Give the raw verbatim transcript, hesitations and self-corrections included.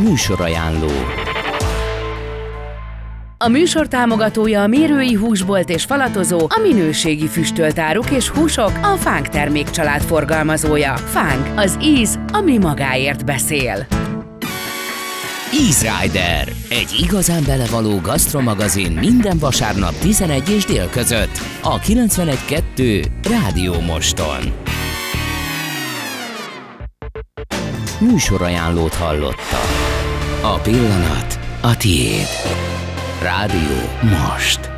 Műsorajánló. A műsor támogatója a Mérői Húsbolt és Falatozó, a minőségi füstölt áruk és húsok, a Fánk termékcsalád forgalmazója. Fánk, az íz, ami magáért beszél. Easy Rider, egy igazán belevaló gasztromagazin minden vasárnap tizenegy és dél között a kilencvenegy kettő Rádió Moston. Műsorajánlót hallotta. A pillanat a tiéd. Rádió Most.